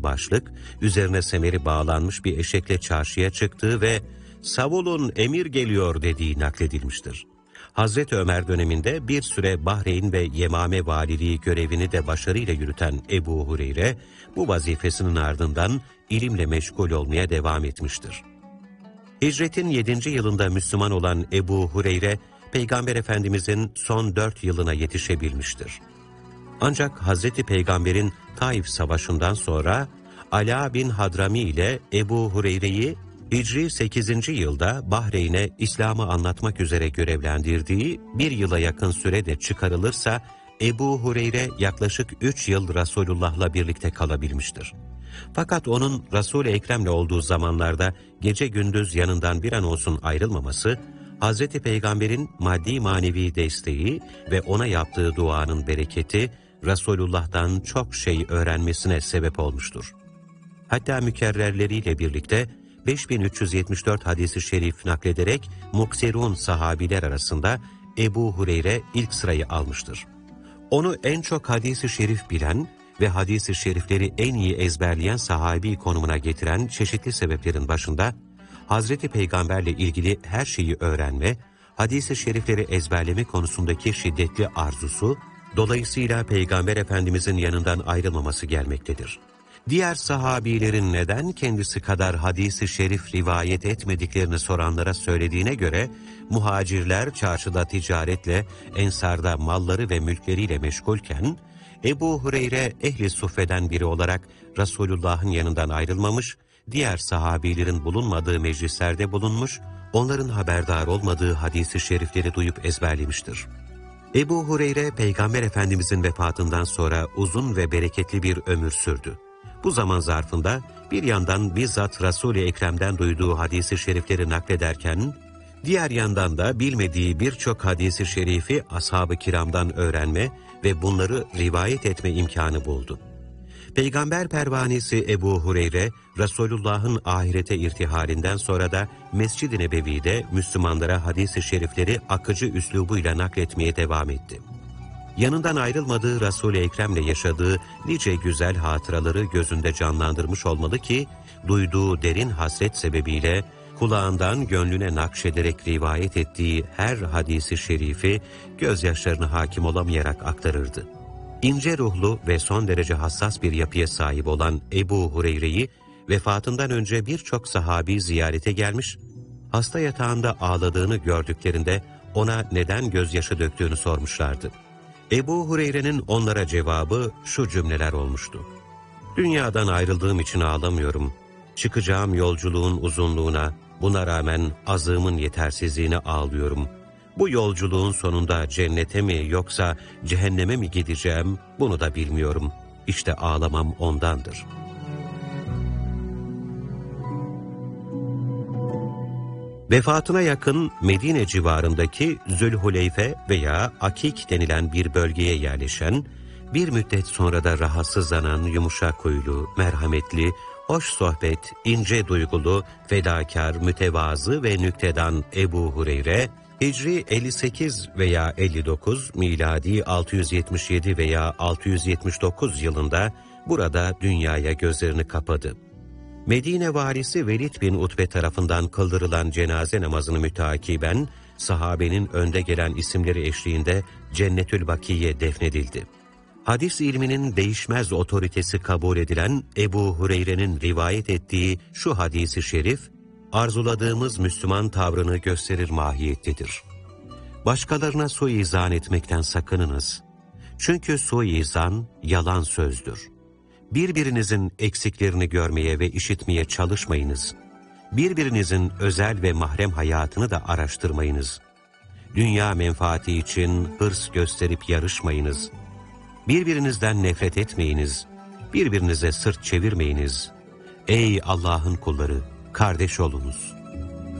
başlık, üzerine semeri bağlanmış bir eşekle çarşıya çıktığı ve "Savulun, emir geliyor" dediği nakledilmiştir. Hazreti Ömer döneminde bir süre Bahreyn ve Yemame valiliği görevini de başarıyla yürüten Ebu Hureyre, bu vazifesinin ardından ilimle meşgul olmaya devam etmiştir. Hicretin 7. yılında Müslüman olan Ebu Hureyre, Peygamber Efendimizin son 4 yılına yetişebilmiştir. Ancak Hazreti Peygamber'in Taif Savaşı'ndan sonra Ala bin Hadrami ile Ebu Hureyre'yi Hicri 8. yılda Bahreyn'e İslam'ı anlatmak üzere görevlendirdiği bir yıla yakın sürede çıkarılırsa, Ebu Hureyre yaklaşık 3 yıl Resulullah'la birlikte kalabilmiştir. Fakat onun Resul-i Ekrem'le olduğu zamanlarda gece gündüz yanından bir an olsun ayrılmaması, Hazreti Peygamber'in maddi manevi desteği ve ona yaptığı duanın bereketi, Resulullah'tan çok şey öğrenmesine sebep olmuştur. Hatta mükerrerleriyle birlikte 5374 hadis-i şerif naklederek muksirun sahabiler arasında Ebu Hureyre ilk sırayı almıştır. Onu en çok hadis-i şerif bilen ve hadis-i şerifleri en iyi ezberleyen sahabi konumuna getiren çeşitli sebeplerin başında, Hazreti Peygamberle ilgili her şeyi öğrenme, hadis-i şerifleri ezberleme konusundaki şiddetli arzusu, dolayısıyla Peygamber Efendimizin yanından ayrılmaması gelmektedir. Diğer sahabilerin neden kendisi kadar hadis-i şerif rivayet etmediklerini soranlara söylediğine göre, muhacirler çarşıda ticaretle, ensarda malları ve mülkleriyle meşgulken, Ebu Hureyre ehli suffeden biri olarak Resulullah'ın yanından ayrılmamış, diğer sahabilerin bulunmadığı meclislerde bulunmuş, onların haberdar olmadığı hadis-i şerifleri duyup ezberlemiştir. Ebu Hureyre, Peygamber Efendimizin vefatından sonra uzun ve bereketli bir ömür sürdü. Bu zaman zarfında bir yandan bizzat Resul-i Ekrem'den duyduğu hadis-i şerifleri naklederken, diğer yandan da bilmediği birçok hadis-i şerifi ashab-ı kiramdan öğrenme ve bunları rivayet etme imkanı buldu. Peygamber pervanesi Ebu Hureyre, Resulullah'ın ahirete irtihalinden sonra da Mescid-i Nebevi'de Müslümanlara hadis-i şerifleri akıcı üslubuyla nakletmeye devam etti. Yanından ayrılmadığı Resul-i Ekrem'le yaşadığı nice güzel hatıraları gözünde canlandırmış olmalı ki, duyduğu derin hasret sebebiyle kulağından gönlüne nakşederek rivayet ettiği her hadisi şerifi gözyaşlarına hakim olamayarak aktarırdı. İnce ruhlu ve son derece hassas bir yapıya sahip olan Ebu Hureyre'yi vefatından önce birçok sahabi ziyarete gelmiş, hasta yatağında ağladığını gördüklerinde ona neden gözyaşı döktüğünü sormuşlardı. Ebu Hureyre'nin onlara cevabı şu cümleler olmuştu: "Dünyadan ayrıldığım için ağlamıyorum. Çıkacağım yolculuğun uzunluğuna, buna rağmen azığımın yetersizliğine ağlıyorum. Bu yolculuğun sonunda cennete mi yoksa cehenneme mi gideceğim, bunu da bilmiyorum. İşte ağlamam ondandır." Vefatına yakın Medine civarındaki Zülhuleyfe veya Akik denilen bir bölgeye yerleşen, bir müddet sonra da rahatsızlanan yumuşak huylu, merhametli, hoş sohbet, ince duygulu, fedakar, mütevazı ve nüktedan Ebu Hureyre, Hicri 58 veya 59, miladi 677 veya 679 yılında burada dünyaya gözlerini kapadı. Medine valisi Velid bin Utbe tarafından kıldırılan cenaze namazını müteakiben, sahabenin önde gelen isimleri eşliğinde Cennetül Bakiye defnedildi. Hadis ilminin değişmez otoritesi kabul edilen Ebu Hureyre'nin rivayet ettiği şu hadisi şerif, arzuladığımız Müslüman tavrını gösterir mahiyettedir. Başkalarına suizan etmekten sakınınız. Çünkü suizan yalan sözdür. Birbirinizin eksiklerini görmeye ve işitmeye çalışmayınız. Birbirinizin özel ve mahrem hayatını da araştırmayınız. Dünya menfaati için hırs gösterip yarışmayınız. Birbirinizden nefret etmeyiniz. Birbirinize sırt çevirmeyiniz. Ey Allah'ın kulları, kardeş olunuz.